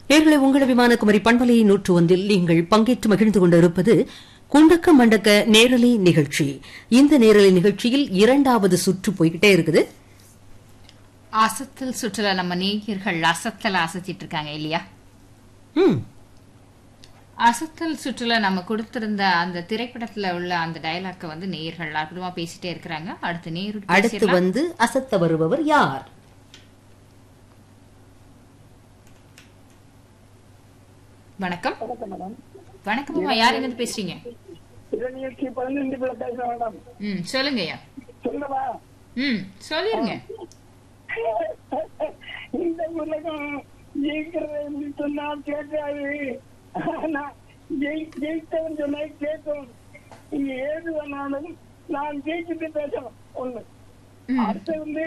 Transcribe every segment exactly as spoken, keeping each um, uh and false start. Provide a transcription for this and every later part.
நேர்களை உங்கள் விமான குமரி பண்பலை நூற்று ஒன்றில் நீங்கள் பங்கேற்று மகிழ்ந்து கொண்டிருப்பது குண்டக்க மண்டக்க நேரலை நிகழ்ச்சி. இந்த நேரலை நிகழ்ச்சியில் இரண்டாவது சுற்று போய்கிட்டே இருக்குது. அசத்தல் சுற்றுல நம்ம நேயர்கள் அசத்தல் அசத்திட்டு இருக்காங்க இல்லையா? ம் அசத்தல் சுற்றுல நம்ம கொடுத்திருந்த அந்த திரைப்படத்துல உள்ள அந்த டயலாக்க வந்து நேயர்கள் அற்புதமா பேசிட்டே இருக்கிறாங்க. அடுத்து நேரு அடுத்து வந்து அசத்த வருபவர் யார்? வணக்கம். வணக்கம், யார் எங்க பேசுறீங்க? ம் சொல்லுங்கய்யா. ம் சொல்லிருங்க. இந்த உலகம் ஜெயிக்கிறது சொன்னா கேட்காது, ஜெயித்தவன் சொன்னா கேட்கும். இங்க ஏது வேணாலும் நான் ஜெயிச்சுட்டு பேசணும் ஒண்ணு. அடுத்து வந்து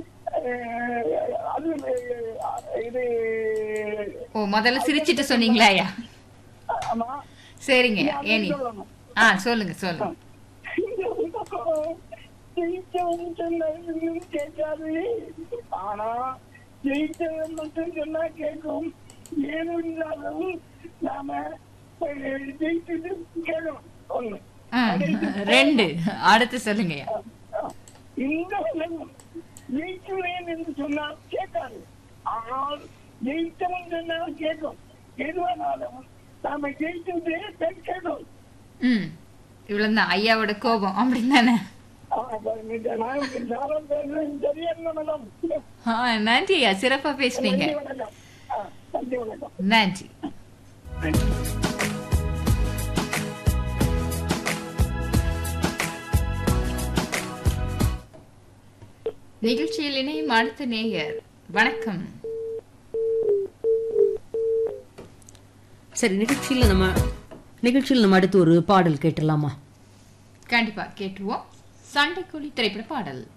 அது இது ஓ முதல்ல சிரிச்சிட்டு சொன்னீங்களா ஐயா? ஆமா சரிங்க. ஏனி ஆ சொல்லுங்க சொல்லுங்க. ஜெயிச்சவன் சொன்னா கேட்காது, ஆனா ஜெயிச்சவன் மட்டும் சொன்னா கேட்கும். ஏதும் இல்லாதவும் நாம ஜெயிச்சுட்டு கேட்கணும் ஒண்ணு. ரெண்டு அடுத்து சொல்லுங்க. இந்த உலகம் ஜெயிச்சுவேன் என்று சொன்னால் கேட்காது, ஆனால் ஜெயித்தவன் சொன்னால் கேட்கும். எதுவானாலும் நாம ஜெயிச்சுட்டே கேட்கணும். ம் இவ்வளவுதான் ஐயாவோட கோபம் அப்படின்னு தானே? நன்றி ஐயா, சிறப்பா பேசுனீங்க. நன்றி. நிகழ்ச்சியில் இணையும் அடுத்த நேயர். வணக்கம். சரி, நிகழ்ச்சியில் நம்ம நிகழ்ச்சியில் நம்ம அடுத்து ஒரு பாடல் கேட்டுடலாமா? கண்டிப்பா கேட்டுருவோம். சண்டைக்கோழி திரைப்பட பாடல்.